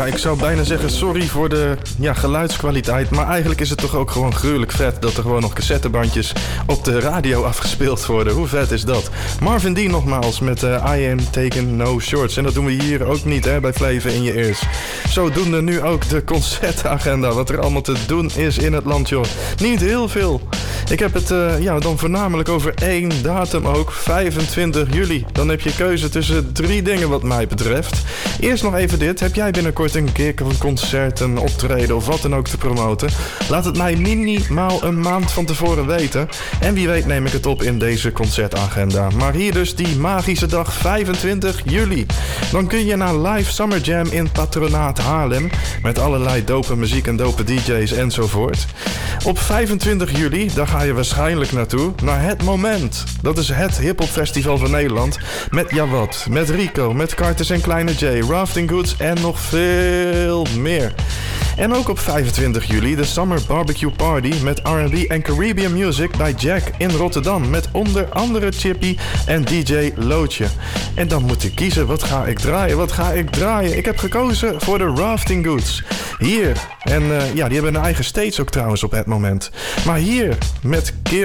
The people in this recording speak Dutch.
Ja, ik zou bijna zeggen sorry voor de geluidskwaliteit. Maar eigenlijk is het toch ook gewoon gruwelijk vet dat er gewoon nog cassettebandjes op de radio afgespeeld worden. Hoe vet is dat? Marvin D nogmaals met I Am Taking No Shorts. En dat doen we hier ook niet bij Flavor in je ears. Zodoende nu ook de concertagenda. Wat er allemaal te doen is in het land, joh. Niet heel veel. Ik heb het dan voornamelijk over één datum ook. 25 juli. Dan heb je keuze tussen 3 dingen wat mij betreft. Eerst nog even dit. Heb jij binnenkort een keer een concert, een optreden of wat dan ook te promoten? Laat het mij minimaal een maand van tevoren weten. En wie weet neem ik het op in deze concertagenda. Maar hier dus die magische dag 25 juli. Dan kun je naar Live Summer Jam in Patronaat Haarlem. Met allerlei dope muziek en dope DJ's enzovoort. Op 25 juli, daar ga je waarschijnlijk naartoe, naar Het Moment. Dat is het hiphopfestival van Nederland. Met Jawad, met Rico, met Carters en Kleine J, Rafting Goods en nog veel meer. En ook op 25 juli de Summer Barbecue Party met R&B en Caribbean Music bij Jack in Rotterdam. Met onder andere Chippy en DJ Lootje. En dan moet ik kiezen, wat ga ik draaien? Ik heb gekozen voor de Rafting Goods. Hier. En die hebben een eigen stage ook trouwens op Het Moment. Maar hier met Kill